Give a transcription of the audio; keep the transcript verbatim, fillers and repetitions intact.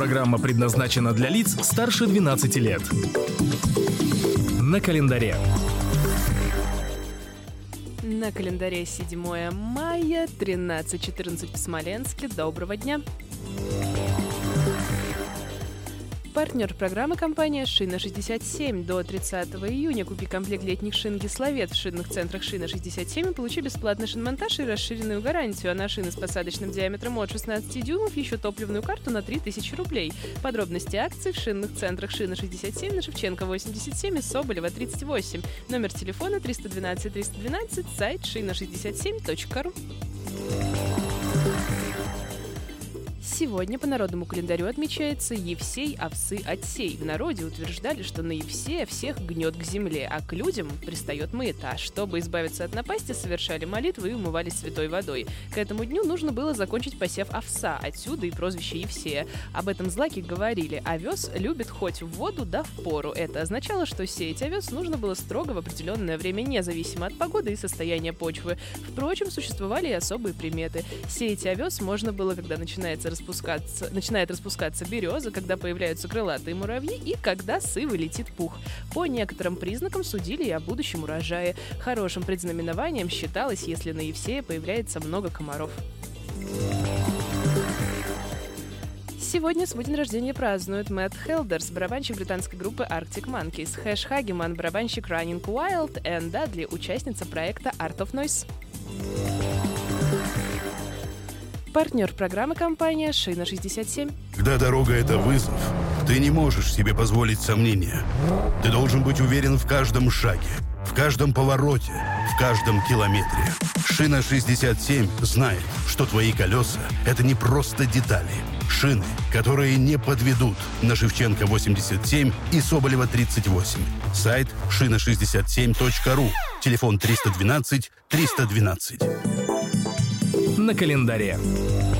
программа предназначена для лиц старше двенадцати лет. На календаре. На календаре седьмое мая, тринадцать четырнадцать в Смоленске. Доброго дня! Партнер программы — компания «Шина шестьдесят семь». До тридцатого июня купи комплект летних шин «Гиславет» в шинных центрах «Шина шестьдесят семь» и получи бесплатный шиномонтаж и расширенную гарантию. А на шины с посадочным диаметром от шестнадцати дюймов еще топливную карту на три тысячи рублей. Подробности акций в шинных центрах «Шина шестьдесят семь» на Шевченко восемьдесят семь и Соболева тридцать восемь. Номер телефона триста двенадцать триста двенадцать, сайт шина шестьдесят семь точка ру. Сегодня по народному календарю отмечается Евсей, овсы, отсей. В народе утверждали, что на Евсея всех гнет к земле, а к людям пристает маята. Чтобы избавиться от напасти, совершали молитвы и умывались святой водой. К этому дню нужно было закончить посев овса, отсюда и прозвище Евсея. Об этом злаки говорили: овес любит хоть в воду, да в пору. Это означало, что сеять овес нужно было строго в определенное время, независимо от погоды и состояния почвы. Впрочем, существовали и особые приметы. Сеять овес можно было, когда начинается распускаться начинает распускаться береза, когда появляются крылатые муравьи и когда с ивы летит пух. По некоторым признакам судили и о будущем урожае. Хорошим предзнаменованием считалось, если на Евсея появляется много комаров. Сегодня свой день рождения празднует Мэтт Хелдерс, барабанщик британской группы Arctic Monkeys, Хэш Хагеман, барабанщик Running Wild, Энн Дадли, участница проекта Art of Noise. Партнер программы — компания «Шина шестьдесят семь». Когда дорога — это вызов, ты не можешь себе позволить сомнения. Ты должен быть уверен в каждом шаге, в каждом повороте, в каждом километре. «Шина шестьдесят семь» знает, что твои колеса — это не просто детали. Шины, которые не подведут. На Шевченко восемьдесят семь и Соболева тридцать восемь. Сайт шина шестьдесят семь точка ру. Телефон триста двенадцать триста двенадцать. На календаре.